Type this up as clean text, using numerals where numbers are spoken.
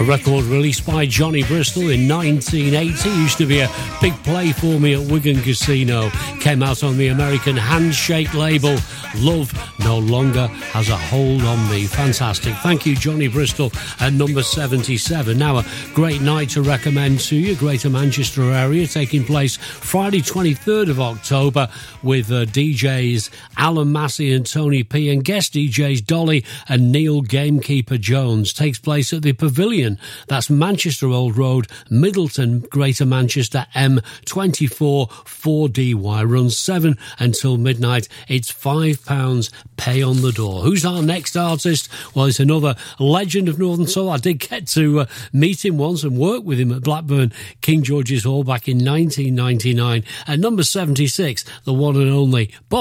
A record released by Johnny Bristol in 1980. Used to be a big play for me at Wigan Casino. Came out on the American Handshake label. Love No Longer Has a Hold on Me. Fantastic. Thank you, Johnny Bristol, at number 77. Now, a great night to recommend to you. Greater Manchester area, taking place Friday 23rd of October with DJs Alan Massey and Tony P and guest DJs Dolly and Neil Gamekeeper Jones. Takes place at the Pavilion. That's Manchester Old Road, Middleton, Greater Manchester, M24 4DY. Runs 7 until midnight. It's £5 pay on the door. Who's our next artist? Well, it's another legend of Northern Soul. I did get to meet him once and work with him at Blackburn King George's Hall back in 1999. At number 76, the one and only Bob